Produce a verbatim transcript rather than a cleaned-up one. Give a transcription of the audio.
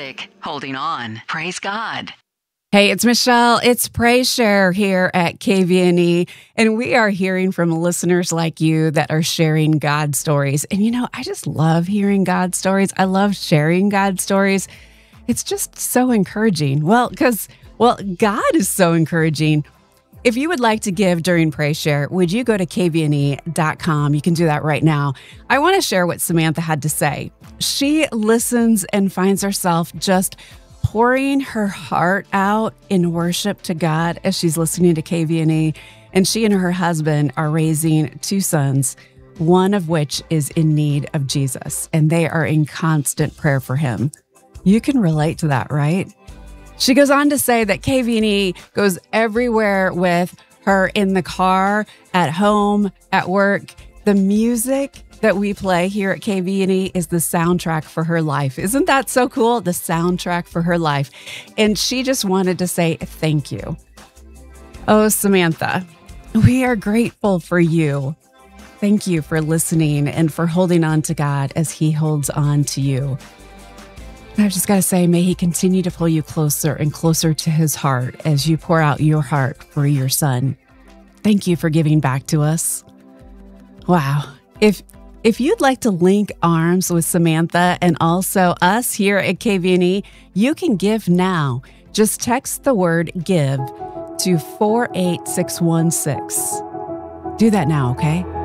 music, holding on. Praise God. Hey, it's Michelle. It's Praise Share here at K V N E, and we are hearing from listeners like you that are sharing God stories. And you know, I just love hearing God stories. I love sharing God stories. It's just so encouraging. Well, because, well, God is so encouraging. If you would like to give during Praise Share, would you go to K V N E dot com? You can do that right now. I want to share what Samantha had to say. She listens and finds herself just pouring her heart out in worship to God as she's listening to K V N E. And she and her husband are raising two sons, one of which is in need of Jesus, and they are in constant prayer for him. You can relate to that, right? She goes on to say that K V N E goes everywhere with her, in the car, at home, at work. The music that we play here at K V N E is the soundtrack for her life. Isn't that so cool? The soundtrack for her life. And she just wanted to say thank you. Oh, Samantha, we are grateful for you. Thank you for listening and for holding on to God as he holds on to you. I've just got to say, may he continue to pull you closer and closer to his heart as you pour out your heart for your son. Thank you for giving back to us. Wow. If If you'd like to link arms with Samantha and also us here at K V N E, you can give now. Just text the word GIVE to four eight six one six. Do that now, okay?